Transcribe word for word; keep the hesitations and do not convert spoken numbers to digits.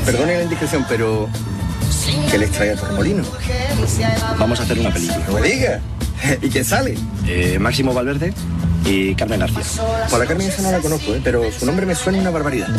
Perdone la indiscreción, pero ¿qué les trae a Torremolinos? Vamos a hacer una película. ¡No me diga! ¿Y quién sale? Eh, Máximo Valverde y Carmen García. Por la Carmen esa no la conozco, ¿eh? Pero su nombre me suena una barbaridad.